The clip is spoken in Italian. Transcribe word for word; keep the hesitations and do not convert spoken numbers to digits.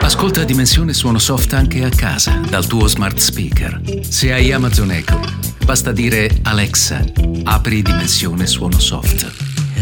Ascolta Dimensione Suono Soft anche a casa, dal tuo smart speaker. Se hai Amazon Echo, basta dire Alexa, apri Dimensione Suono Soft.